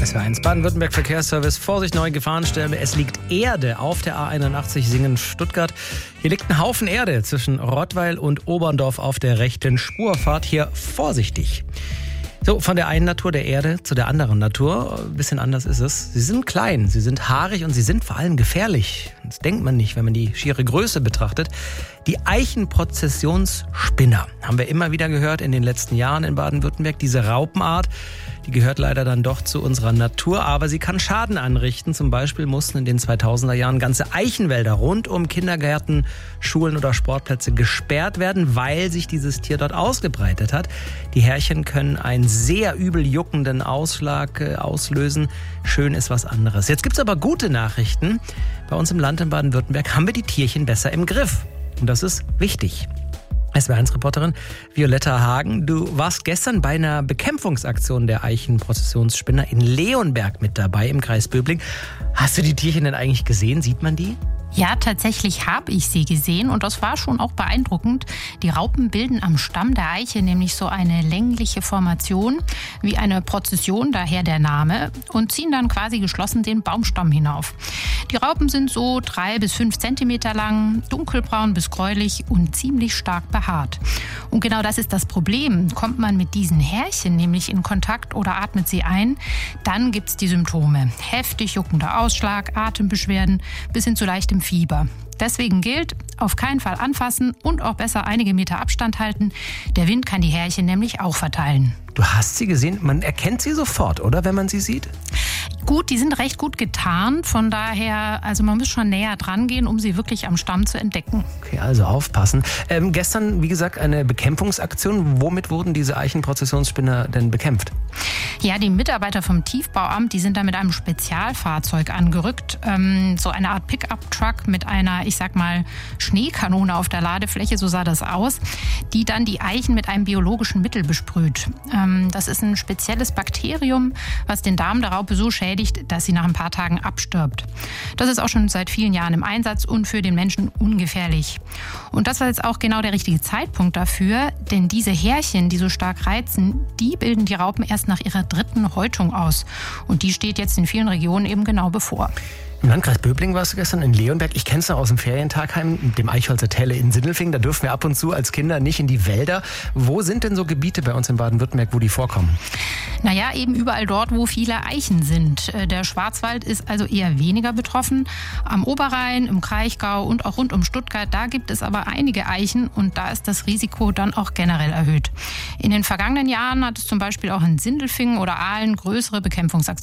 SWR1 Baden-Württemberg Verkehrsservice. Vorsicht, neue Gefahrenstelle. Es liegt Erde auf der A81 Singen-Stuttgart. Hier liegt ein Haufen Erde zwischen Rottweil und Oberndorf auf der rechten Spur. Fahrt hier vorsichtig. So, von der einen Natur der Erde zu der anderen Natur. Ein bisschen anders ist es. Sie sind klein, sie sind haarig und sie sind vor allem gefährlich. Das denkt man nicht, wenn man die schiere Größe betrachtet. Die Eichenprozessionsspinner haben wir immer wieder gehört in den letzten Jahren in Baden-Württemberg. Diese Raupenart, die gehört leider dann doch zu unserer Natur, aber sie kann Schaden anrichten. Zum Beispiel mussten in den 2000er Jahren ganze Eichenwälder rund um Kindergärten, Schulen oder Sportplätze gesperrt werden, weil sich dieses Tier dort ausgebreitet hat. Die Härchen können einen sehr übel juckenden Ausschlag auslösen. Schön ist was anderes. Jetzt gibt's aber gute Nachrichten. Bei uns im Land in Baden-Württemberg haben wir die Tierchen besser im Griff. Und das ist wichtig. SWR1-Reporterin Violetta Hagen, du warst gestern bei einer Bekämpfungsaktion der Eichenprozessionsspinner in Leonberg mit dabei im Kreis Böbling. Hast du die Tierchen denn eigentlich gesehen? Sieht man die? Ja, tatsächlich habe ich sie gesehen und das war schon auch beeindruckend. Die Raupen bilden am Stamm der Eiche nämlich so eine längliche Formation, wie eine Prozession, daher der Name, und ziehen dann quasi geschlossen den Baumstamm hinauf. Die Raupen sind so 3 bis 5 Zentimeter lang, dunkelbraun bis gräulich und ziemlich stark behaart. Und genau das ist das Problem. Kommt man mit diesen Härchen nämlich in Kontakt oder atmet sie ein, dann gibt's die Symptome. Heftig juckender Ausschlag, Atembeschwerden bis hin zu leichtem Fieber. Deswegen gilt, auf keinen Fall anfassen und auch besser einige Meter Abstand halten. Der Wind kann die Härchen nämlich auch verteilen. Du hast sie gesehen, man erkennt sie sofort, oder, wenn man sie sieht? Gut, die sind recht gut getarnt, von daher, also man muss schon näher dran gehen, um sie wirklich am Stamm zu entdecken. Okay, also aufpassen. Gestern, wie gesagt, eine Bekämpfungsaktion. Womit wurden diese Eichenprozessionsspinner denn bekämpft? Ja, die Mitarbeiter vom Tiefbauamt, die sind da mit einem Spezialfahrzeug angerückt. So eine Art Pickup-Truck mit einer, ich sag mal, Schneekanone auf der Ladefläche, so sah das aus, die dann die Eichen mit einem biologischen Mittel besprüht. Das ist ein spezielles Bakterium, was den Darm der Raupe so schädigt, dass sie nach ein paar Tagen abstirbt. Das ist auch schon seit vielen Jahren im Einsatz und für den Menschen ungefährlich. Und das war jetzt auch genau der richtige Zeitpunkt dafür, denn diese Härchen, die so stark reizen, die bilden die Raupen erst nach ihrer 3. Häutung aus. Und die steht jetzt in vielen Regionen eben genau bevor. Im Landkreis Böbling warst du gestern in Leonberg. Ich kenne es noch aus dem Ferientagheim, dem Eichholzer Täle in Sindelfingen. Da dürfen wir ab und zu als Kinder nicht in die Wälder. Wo sind denn so Gebiete bei uns in Baden-Württemberg, wo die vorkommen? Naja, eben überall dort, wo viele Eichen sind. Der Schwarzwald ist also eher weniger betroffen. Am Oberrhein, im Kraichgau und auch rund um Stuttgart, da gibt es aber einige Eichen und da ist das Risiko dann auch generell erhöht. In den vergangenen Jahren hat es zum Beispiel auch in Sindelfingen oder Aalen größere Bekämpfungsaktionen